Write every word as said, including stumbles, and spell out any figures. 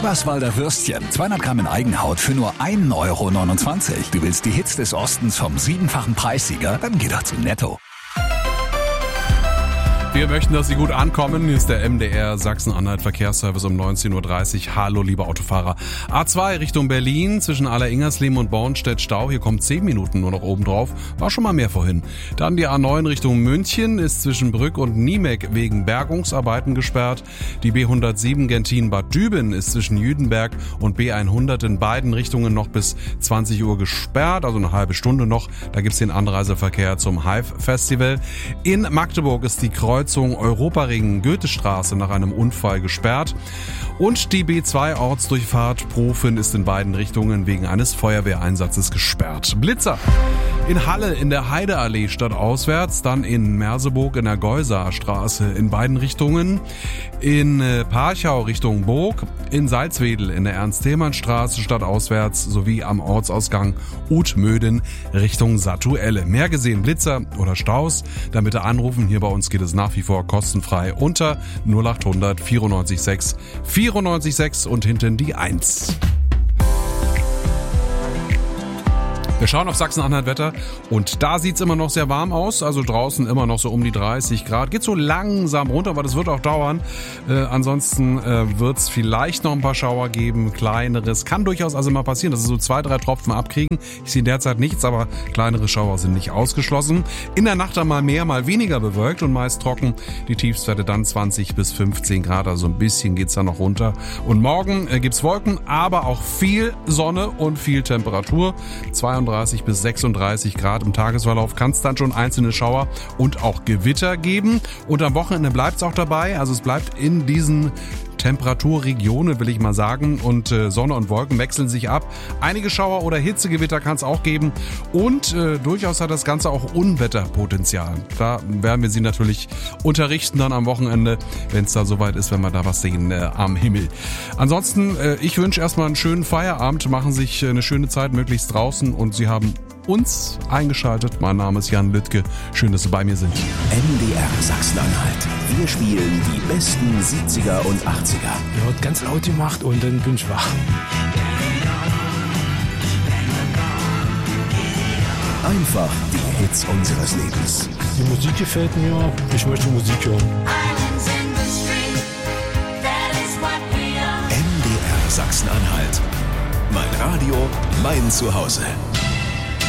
Eberswalder Würstchen, zweihundert Gramm in Eigenhaut für nur ein Euro neunundzwanzig. Du willst die Hits des Ostens vom siebenfachen Preissieger? Dann geh doch zu Netto. Wir möchten, dass Sie gut ankommen. Hier ist der M D R Sachsen-Anhalt Verkehrsservice um neunzehn Uhr dreißig. Hallo, liebe Autofahrer. A zwei Richtung Berlin zwischen Aller-Ingersleben und Bornstedt Stau. Hier kommt zehn Minuten nur noch oben drauf. War schon mal mehr vorhin. Dann die A neun Richtung München ist zwischen Brück und Niemek wegen Bergungsarbeiten gesperrt. Die B hundertsieben Gentin-Bad Düben ist zwischen Jüdenberg und B hundert in beiden Richtungen noch bis zwanzig Uhr gesperrt. Also eine halbe Stunde noch. Da gibt's den Anreiseverkehr zum Hive Festival. In Magdeburg ist die Kreuz Europaring Goethestraße nach einem Unfall gesperrt. Und die B zwei Ortsdurchfahrt Profen ist in beiden Richtungen wegen eines Feuerwehreinsatzes gesperrt. Blitzer in Halle in der Heideallee stadtauswärts, dann in Merseburg in der Geusaerstraße in beiden Richtungen, in Parchau Richtung Burg, in Salzwedel in der Ernst-Thälmann-Straße stadtauswärts sowie am Ortsausgang Utmöden Richtung Satuelle. Mehr gesehen Blitzer oder Staus, dann bitte anrufen. Hier bei uns geht es nach wie vor kostenfrei unter null acht hundert vierundneunzig sechs vierundneunzig sechs und hinten die eins. Wir schauen auf Sachsen-Anhalt-Wetter und da sieht's immer noch sehr warm aus, also draußen immer noch so um die dreißig Grad. Geht so langsam runter, aber das wird auch dauern. Äh, ansonsten äh, wird's vielleicht noch ein paar Schauer geben, kleineres. Kann durchaus also mal passieren, dass wir so zwei, drei Tropfen abkriegen. Ich sehe derzeit nichts, aber kleinere Schauer sind nicht ausgeschlossen. In der Nacht dann mal mehr, mal weniger bewölkt und meist trocken. Die Tiefstwerte dann zwanzig bis fünfzehn Grad, also ein bisschen geht's da noch runter. Und morgen äh, gibt's Wolken, aber auch viel Sonne und viel Temperatur. zweiunddreißig bis sechsunddreißig Grad im Tagesverlauf, kann es dann schon einzelne Schauer und auch Gewitter geben. Und am Wochenende bleibt es auch dabei, also es bleibt in diesen Temperaturregionen, will ich mal sagen, und äh, Sonne und Wolken wechseln sich ab. Einige Schauer oder Hitzegewitter kann es auch geben und äh, durchaus hat das Ganze auch Unwetterpotenzial. Da werden wir Sie natürlich unterrichten dann am Wochenende, wenn es da soweit ist, wenn wir da was sehen äh, am Himmel. Ansonsten, äh, ich wünsche erstmal einen schönen Feierabend, machen sich äh, eine schöne Zeit möglichst draußen und Sie haben uns eingeschaltet. Mein Name ist Jan Lüttke. Schön, dass Sie bei mir sind. M D R Sachsen-Anhalt. Wir spielen die besten siebziger und achtziger. Ja, hat ganz laut gemacht und dann bin ich wach. Einfach die Hits unseres Lebens. Die Musik gefällt mir. Ich möchte Musik hören. M D R Sachsen-Anhalt. Mein Radio, mein Zuhause.